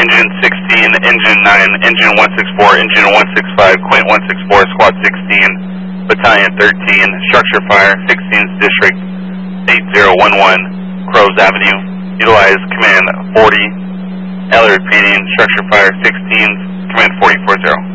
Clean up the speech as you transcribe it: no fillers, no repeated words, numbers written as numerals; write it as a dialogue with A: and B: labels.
A: Engine 16, Engine 9, Engine 164, Engine 165, Quint 164, Squad 16, Battalion 13, Structure Fire, 16th District, 8011, Crows Avenue. Utilize Command 40, L repeating, Structure Fire 16, Command 4040.